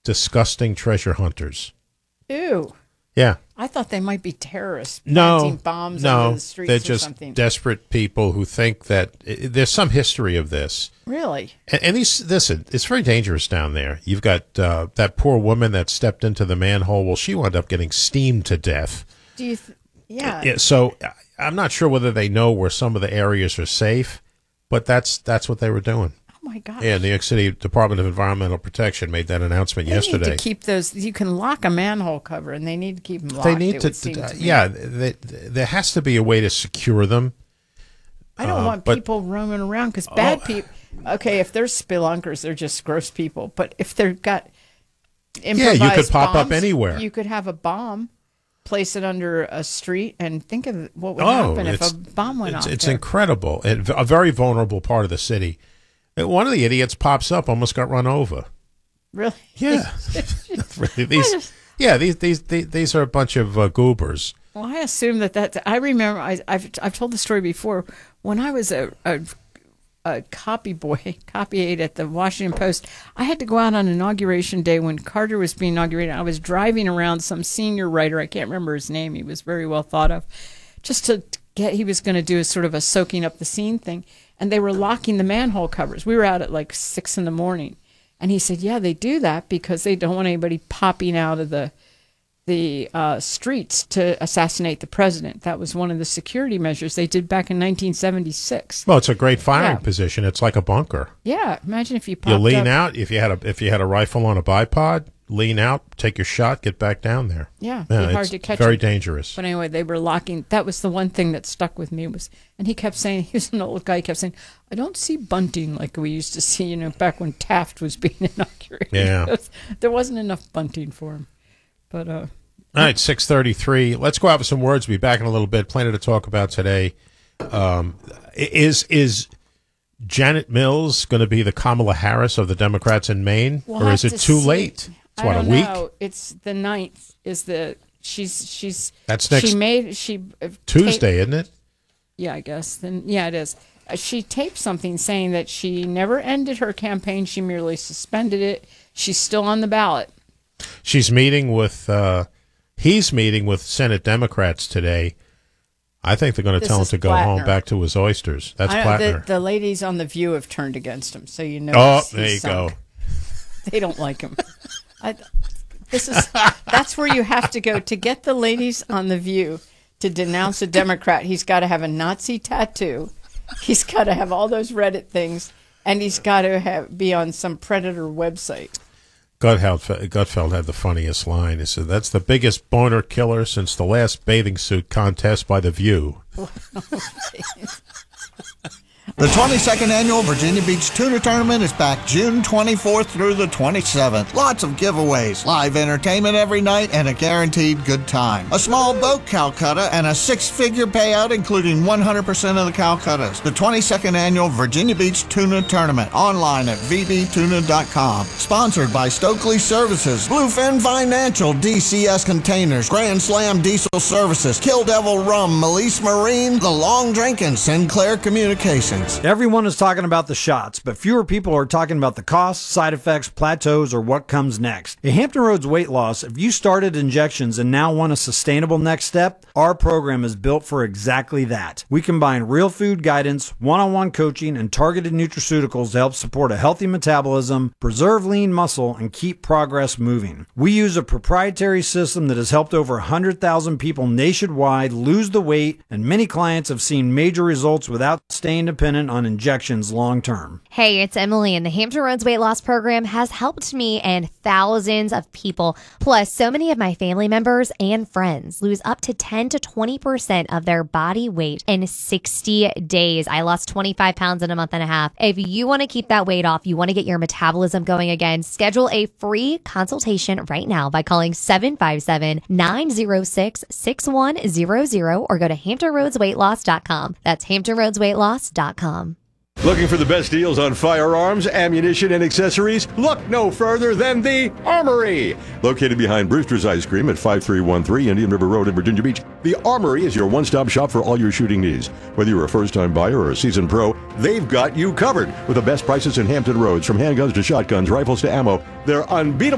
disgusting treasure hunters. Ew. Yeah. I thought they might be terrorists planting bombs under the streets they're or just something. desperate people who think that there's some history of this. Really? And listen, it's very dangerous down there. You've got that poor woman that stepped into the manhole. Well, she wound up getting steamed to death. Do you? Yeah. So I'm not sure whether they know where some of the areas are safe, but that's what they were doing. Oh my gosh. Yeah, New York City Department of Environmental Protection made that announcement yesterday. They need to keep those. You can lock a manhole cover, and they need to keep them locked. They need to yeah. There has to be a way to secure them. I don't want people roaming around because bad people. Okay, if they're spelunkers, they're just gross people. But if they've got improvised you could pop bombs, up anywhere. You could have a bomb, place it under a street, and think of what would happen if a bomb went off. It's incredible. A very vulnerable part of the city. One of the idiots pops up, almost got run over. Really? Yeah. These are a bunch of goobers. Well, I assume that. I remember. I've told the story before. When I was a copy aide at the Washington Post, I had to go out on Inauguration Day when Carter was being inaugurated. I was driving around some senior writer. I can't remember his name. He was very well thought of. Just to get, he was going to do a sort of a soaking up the scene thing. And they were locking the manhole covers. We were out at like 6 a.m. And he said, yeah, they do that because they don't want anybody popping out of the streets to assassinate the president. That was one of the security measures they did back in 1976. Well, it's a great firing position. It's like a bunker. Yeah, imagine if you popped You lean up. out. If you had a rifle on a bipod, lean out, take your shot, get back down there. Yeah, it's hard to catch. Very dangerous. But anyway, they were locking. That was the one thing that stuck with me and he kept saying, he was an old guy. He kept saying, I don't see bunting like we used to see, back when Taft was being inaugurated. Yeah, there wasn't enough bunting for him. But all right, 6:33. Let's go out with some words. We'll be back in a little bit. Plenty to talk about today. Is Janet Mills going to be the Kamala Harris of the Democrats in Maine, or is it too late? It's a week. Know. It's the 9th. She's that's next. Tuesday, isn't it? Yeah, I guess. Then it is. She taped something saying that she never ended her campaign. She merely suspended it. She's still on the ballot. She's meeting with. He's meeting with Senate Democrats today. I think they're going to tell him to go home back to his oysters. That's Plattner. The ladies on The View have turned against him, so you know. Oh, there you go. They don't like him. That's where you have to go to get the ladies on The View to denounce a Democrat. He's got to have a Nazi tattoo. He's got to have all those Reddit things, and he's got to be on some Predator website. Gutfeld had the funniest line. He said, "That's the biggest boner killer since the last bathing suit contest by The View." The 22nd Annual Virginia Beach Tuna Tournament is back June 24th through the 27th. Lots of giveaways, live entertainment every night, and a guaranteed good time. A small boat Calcutta and a 6-figure payout, including 100% of the Calcuttas. The 22nd Annual Virginia Beach Tuna Tournament, online at vbtuna.com. Sponsored by Stokely Services, Bluefin Financial, DCS Containers, Grand Slam Diesel Services, Kill Devil Rum, Melise Marine, The Long Drink, and Sinclair Communications. Everyone is talking about the shots, but fewer people are talking about the costs, side effects, plateaus, or what comes next. At Hampton Roads Weight Loss, if you started injections and now want a sustainable next step, our program is built for exactly that. We combine real food guidance, one-on-one coaching, and targeted nutraceuticals to help support a healthy metabolism, preserve lean muscle, and keep progress moving. We use a proprietary system that has helped over 100,000 people nationwide lose the weight, and many clients have seen major results without staying dependent on injections long term. Hey, it's Emily, and the Hampton Roads Weight Loss Program has helped me and thousands of people. Plus, so many of my family members and friends lose up to 10 to 20% of their body weight in 60 days. I lost 25 pounds in a month and a half. If you want to keep that weight off, you want to get your metabolism going again, schedule a free consultation right now by calling 757-906-6100 or go to HamptonRoadsWeightLoss.com. That's HamptonRoadsWeightLoss.com. Looking for the best deals on firearms, ammunition, and accessories? Look no further than the Armory. Located behind Brewster's Ice Cream at 5313 Indian River Road in Virginia Beach, the Armory is your one-stop shop for all your shooting needs. Whether you're a first-time buyer or a seasoned pro, they've got you covered with the best prices in Hampton Roads. From handguns to shotguns, rifles to ammo, they're unbeatable.